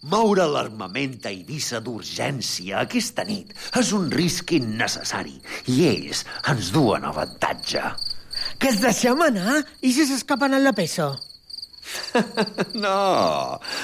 Moure l'armament a Eivissa d'urgència aquesta nit és un risc innecessari i ells ens duen avantatge. Que els deixem anar? I si s'escapen al Lapeso? No,